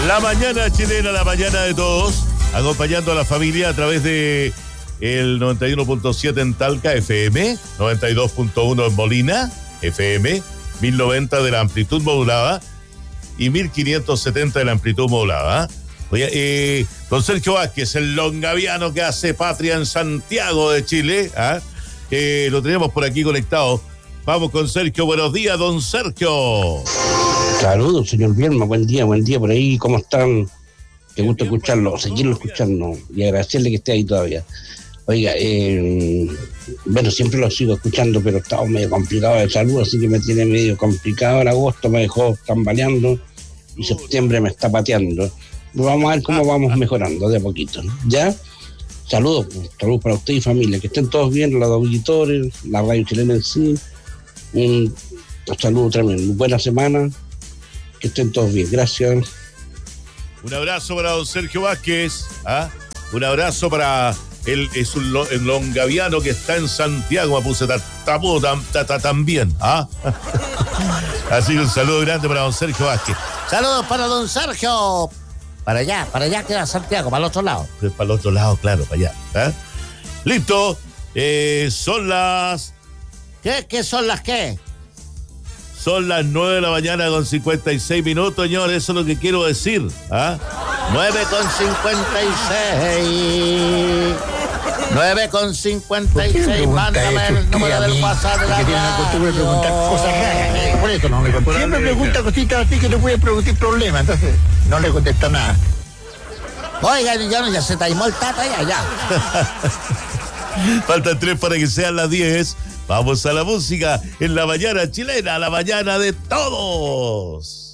La mañana chilena, la mañana de todos, acompañando a la familia a través de el 91.7 en Talca, FM, 92.1 en Molina, FM, 1090 de la amplitud modulada y 1570 de la amplitud modulada. Oye, don Sergio Vázquez, el longaviano que hace patria en Santiago de Chile, lo tenemos por aquí conectado. Vamos con Sergio, buenos días, don Sergio. Saludos, señor Vierma, buen día por ahí, ¿cómo están? Qué gusto escucharlo, seguirlo escuchando y agradecerle que esté ahí todavía. Oiga, bueno, siempre lo sigo escuchando, pero estaba medio complicado de salud, así que me tiene medio complicado. En agosto me dejó tambaleando y septiembre me está pateando. Vamos a ver cómo vamos mejorando de a poquito, ¿no? ¿Ya? Saludos para usted y familia, que estén todos bien, los auditores, la radio chilena en sí. Un saludo tremendo, buena semana. Que estén todos bien, gracias. Un abrazo para don Sergio Vázquez, un abrazo para el longaviano que está en Santiago, me puse también, Así que un saludo grande para don Sergio Vázquez. Saludos para don Sergio. Para allá queda Santiago, para el otro lado. Para el otro lado, claro, para allá. Listo, son las... ¿Qué son las qué? Son las 9 de la mañana con 56 minutos, señor. Eso es lo que quiero decir. 9:56. 9:56. Mándame el número del WhatsApp de la tiene la costumbre de preguntar cosas raras. Por eso no le contesta. Siempre pregunta cositas así que le puede producir problemas. Entonces, no le contesta nada. Oiga, ya se taimó el tata ya. Faltan 3 para que sean las 10. Vamos a la música en la mañana chilena, la mañana de todos.